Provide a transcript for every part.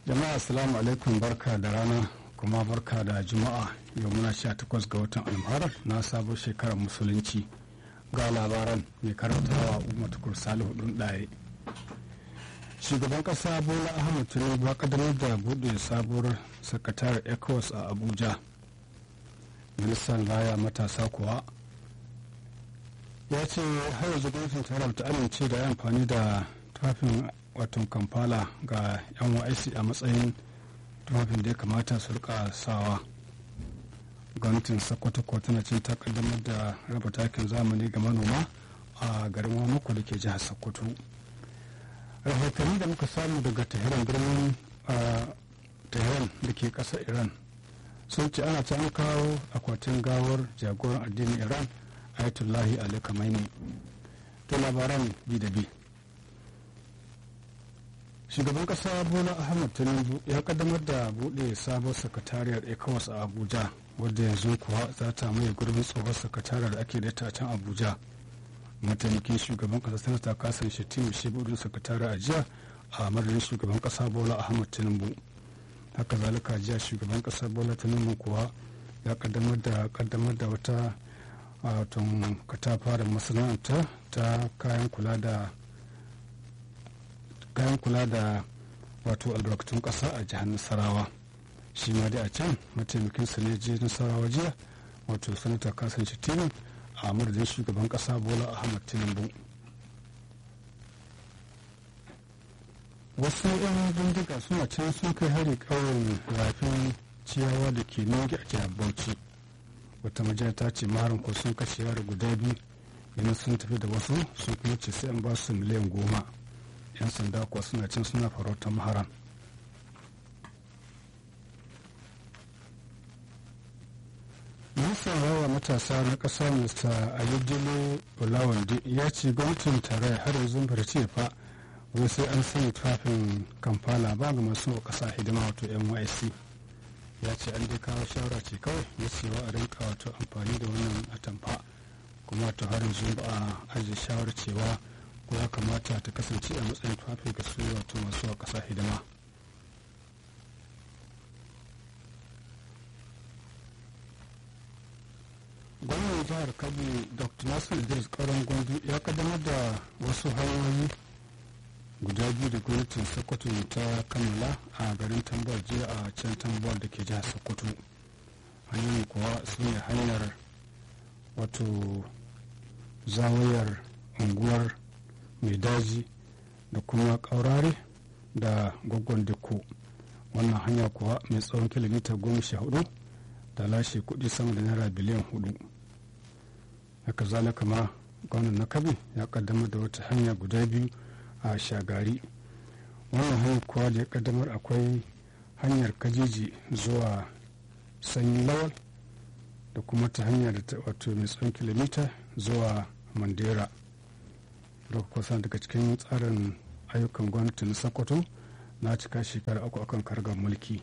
Jama'a assalamu alaikum, barka da rana kuma barka da juma'a. Yau muna 18 ga watan almuharram na sabon shekarar musulunci. Ga labaran mai karantawa Umar Tukur Salihu Dundaye. Shugaban kasa Bola Ahmed Tinubu ya kaddamar da buɗe sabuwar sakatariyar ECOWAS a Abuja. Ministan raya matasa kuwa ya ce har yanzu gwamnatin tarayya ta amince da amfani da tufafin watan Kampala ga NYSC a matsayin tufafin da ya kamata su rika sawa. Gwamnatin Sokoto ko tana cin ta kaddamar da raba takin zamani ga manoma a garin Wamako da ke jihar Sokoto. Rahotanni da muka samu daga Tehran birnin Tehran da ke ƙasar Iran sun ce ana ta an kawo akwatin gawar jagoran addinin Iran Ayatollahi Ali Khamenei. To labaran bi da bi. Shugaban kasa Bola Ahmed Tinubu ya kaddamar da buɗe sabon sakatariyar ECOWAS a Abuja, wadda yanzu kuwa za ta maye gurbin tsohon sakatariyar da ake da ta can Abuja. Mataimakin shugaban kasa sanata Kasim Shettima shi buɗin sakatariyar a jiya a madadin shugaban kasa Bola Ahmed Tinubu. Haka zalika jiya shugaban kasa Bola Tinubu kuwa ya kaddamar da wata katafaren masana'anta ta kayan kula da wato albarkatun ƙasa a jihar Nasarawa. Shi ma dai a can mataimakin sa ne je Nasarawa jiya wato sanata Kasim Shettima a madadin shugaban ƙasa Bola Ahmed Tinubu. Wasu 'yan bindiga suna can sun kai hari ƙauyen rafin ciyawa da ke Ningi a jihar Bauchi. Wata majiya ta ce maharin ko sun kashe yara guda biyu, yana sun tafi da wasu sun kuma ce sai an ba su miliyan 10. 'Yan sanda kuwa suna can suna farautar maharan. Ministan rawa matasa na ƙasa Mr. Ayodele Olawande ya ce gwamnatin tarayya har yanzu ba ce fa wai sai an sanya tufafin Kampala ba ga masu ƙasa hidima wato NYSC. Ya ce an dai kawo shawara ce kawai ya cewa a rinka wato amfani da wannan atamfa, kuma to har yanzu ba a ajiye shawarar cewa ko ya kamata ta kasance a matsayin tufafi ga su wato masu ƙasa hidima. Gwamnan jihar Kebbi Dr. Nasir Idris Karon Gwandu ya kaddamar da wasu hanyoyi guda biyu da gwamnatin Sokoto ta kammala a garin Tambuwal jiya a can Tambuwal da ke jihar Sokoto. Hanyoyin kuwa su ne hanyar wato zawayar unguwar mai daji da kuma ƙaurare da gwaggon diko. Wannan hanya kuwa mai tsawon kilomita 14 da lashe kuɗi sama da naira biliyan 4. Haka zalika ma gwamnan na Kebbi ya kaddamar da wata hanya guda biyu a Shagari. Wannan hanyar kuwa da ya kaddamar akwai hanyar Kajiji zuwa Sanyi Lawal da kuma ta hanya da ta wato mai tsawon kilomita zuwa Mandera. Da kusan daga cikin tsarin ayyukan gwamnati na Sokoto na cika shekara 3 akan kargar mulki.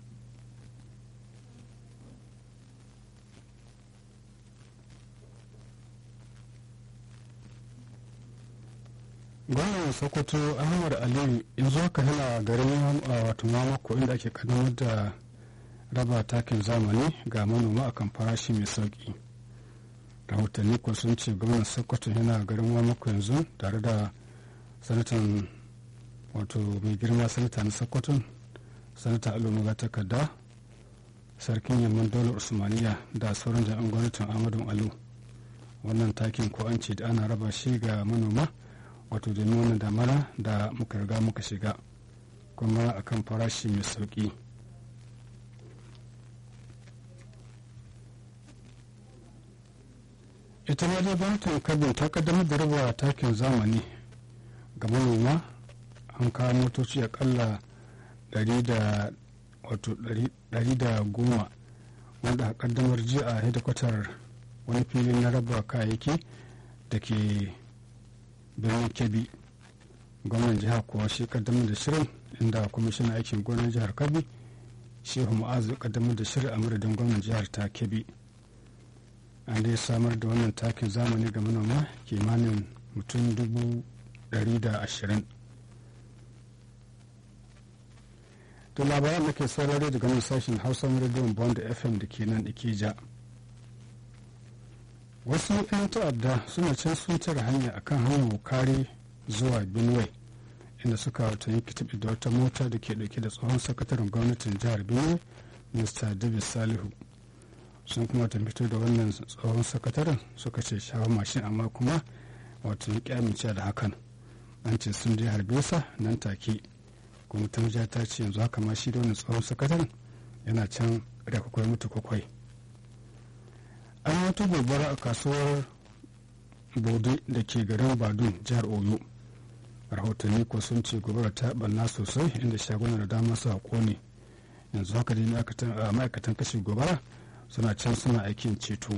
Gwamnan Sokoto Ahmad Aliyu yanzu haka yana garin wato Mamako inda ake kaddamar da raba takin zamani ga manoma akan farashi mai sauki. Rahotanni ko sun ce gwamnan Sokoto yana garin Mamako yanzu tare da sanatan wato mai girma sanata na Sokoto sanata Alomuga Takarda, sarkin yamman daular Usmaniya da sauran jami'an gwamnatin Ahmadu Alu. Wannan takin ko an ce da ana raba shi ga manoma wato domin wannan damana da muka riga muka shiga kuma akan farashi mai sauki. Ita ma dai gwamnatin Kebbi ta kaddamar da raba takin zamani ga manoma. An kawo motoci akalla 110 wanda a kaddamar jiya a hedikwatar wani filin na raba kayayyaki da ke birnin Kebbi. Gwamnan jihar kuwa shi kaddamar da shirin, inda kwamishinan aikin gonar jihar Kebbi Shehu Mu'azu kaddamar da shirin a madadin gwamnan jihar ta Kebbi. An dai samar da wannan takin zamani ga manoma kimanin mutum 120,000. to labaran da ke saurare daga nan sashen hausa rediyon bond fm da ke nan ikija. Wasu 'yan ta'adda suna can sun tare hanya akan hanyar wukari zuwa benue inda suka wata yanki tabi da wata mota da ke dauke da tsohon sakataren gwamnatin jihar benue mr david salihu. Sun kuma ta fito da wannan tsohon sakataren suka ce shawo mashin amma kuma wato ya amince da hakan. An ce sun je harbe sa nan take kuma ta ta ce yanzu haka ma shi da wannan tsohon sakataren yana can da kwakwai mutu kwakwai. An yi wata gobara a kasuwar bode da ke garin badun jihar oyo. Rahotanni ko sun ce gobara ta banna sosai inda shaguna da dama su kone. Yanzu haka dai ma'aikatan kashe gobara suna can suna aikin ceto.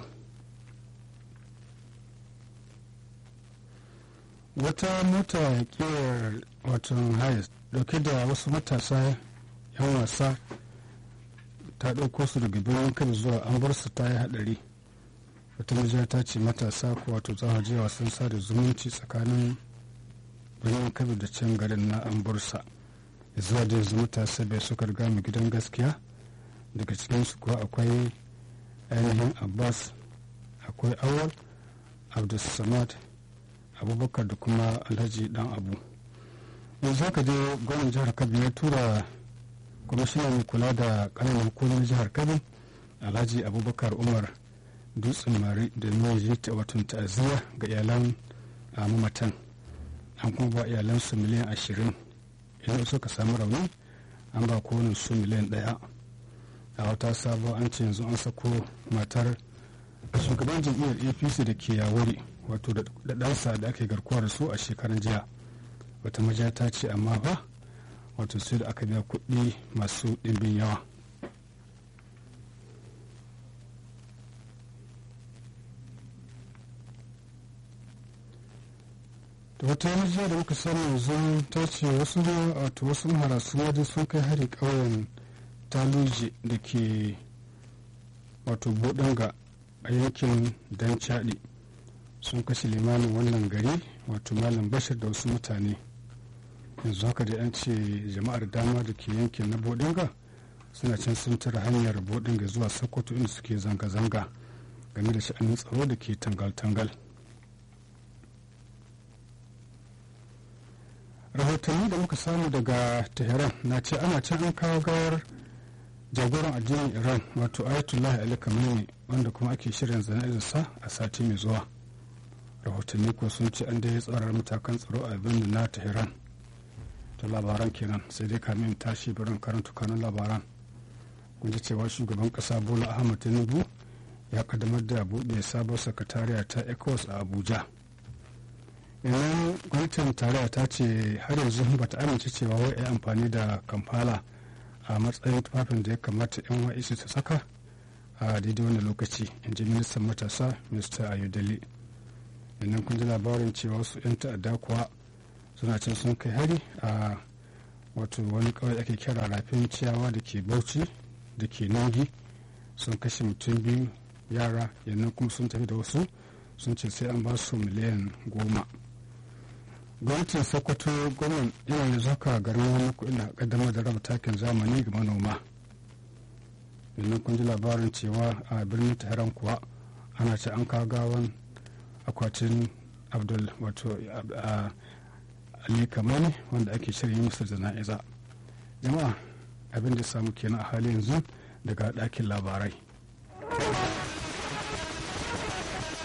Wata mota kewar watan hayes dauke da wasu matasa 'yan wasa ta ɗauko su daga birnin kan zuwa an bar su ta yi haɗari. Wata majiya ta ce matasa ko wato za a je wasan sada zumunci tsakanin birnin kabi da can garin na an bar sa. Zuwa da yanzu matasa bai suka riga mu gidan gaskiya. Daga cikinsu kuwa akwai ainihin abbas, akwai awal abdulsamad abubakar da kuma alhaji dan abu. Yanzu haka dai gwamnan jihar kabi ya tura kwamishinan kula da kananan hukumomin jihar kabi alhaji abubakar umar dutsen mari da mai ta watan ta'aziyya ga iyalan mamatan. An kuma ba iyalansu miliyan 20 idan suka samu rauni an ba kowane su miliyan 1. A wata sabuwa an ce yanzu an sako matar shugaban jam'iyyar apc da ke yawari wato da ɗansa da aka yi garkuwa da su a shekaran jiya. Wata majiya ta ce amma ba wato sai da aka biya kuɗi masu ɗimbin yawa. da wata majiya da muka samu yanzu ta ce wasu maharasu wajen sun kai hari ƙauyen taluje da ke wato bodanga a yankin dan chadi. Sun kashe limamin wannan gari wato malam bashir da wasu mutane. Yanzu haka da an ce jama'ar dama da ke yankin na bodanga suna can sun tara hanyar bodanga zuwa sokoto inda suke zanga-zanga game da sha'anin tsaro da ke tangal-tangal. Rahotanni da muka samu daga tehran na ce ana can an kawo gawar jagoran addinin iran wato ayatollah ali khamenei wanda kuma ake shirin zana'izarsa a sati mai zuwa. Rahotanni ko sun ce an dai tsarar matakan tsaro a birnin na tehran. Ta labaran kenan sai dai kamin tashi birin karanta kanun labaran. Kun ji cewa shugaban kasa bola ahmad tinubu ya kaddamar da buɗe sabon sakatariya ta ecowas a abuja. Yanzu gwamnatin tarayya ta ce har yanzu ba ta amince cewa wai ya amfani da kamfala a matsayin tufafin da ya kamata yan wa'isi ta saka a daidai wani lokaci, in ji ministan matasa mr ayodele. Yannan kun ji labarin cewa wasu 'yan ta'adda kuwa suna can sun kai hari a wato wani kawai ake kira rafin ciyawa da ke bauchi da ke nangi. Sun kashe mutum 2 yara, yannan kuma sun tafi da wasu sun ce sai an ba su miliyan 10. Gwamnatin sokoto gwamnan yana yanzu haka garin wani kuɗi na kaddamar da raba takin zamani ga manoma. Yannan kun ji labarin cewa a birnin tehran kuwa ana ce an kawo gawan akwatin abdul wato ali kamani wanda ake shirin musu jana'iza. Jama'a abin da samu kenan a halin yanzu daga ɗakin labarai.